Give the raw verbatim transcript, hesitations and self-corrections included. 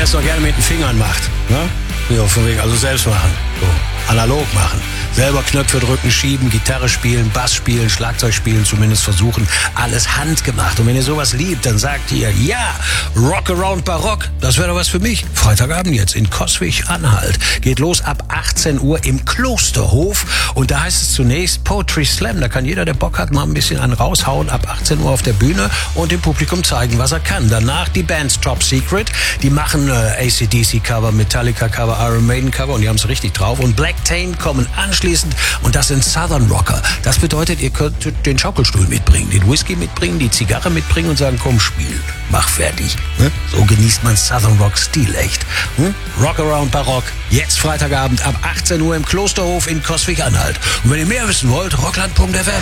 der es doch gerne mit den Fingern macht. Ne? Ja, von wegen, also selbst machen. So, analog machen. Selber Knöpfe drücken, schieben, Gitarre spielen, Bass spielen, Schlagzeug spielen, zumindest versuchen. Alles handgemacht. Und wenn ihr sowas liebt, dann sagt ihr, ja, Rock Around Barock, das wäre doch was für mich. Freitagabend jetzt in Coswig-Anhalt. Geht los ab achtzehn Uhr im Klosterhof. Und da heißt es zunächst Poetry Slam. Da kann jeder, der Bock hat, mal ein bisschen einen raushauen. Ab achtzehn Uhr auf der Bühne und dem Publikum zeigen, was er kann. Danach die Bands Top Secret. Die machen äh, A C D C-Cover, Metallica-Cover, Iron Maiden-Cover und die haben es richtig drauf. Und Black Tane kommen anschließend und das sind Southern Rocker. Das bedeutet, ihr könnt den Schaukelstuhl mitbringen, den Whisky mitbringen, die Zigarre mitbringen und sagen, komm, spiel, mach fertig. Ne? So genießt man Southern Rock Stil echt. Hm? Rock Around Barock, jetzt Freitagabend ab achtzehn Uhr im Klosterhof in Coswig-Anhalt. Und wenn ihr mehr wissen wollt, rockland punkt f m.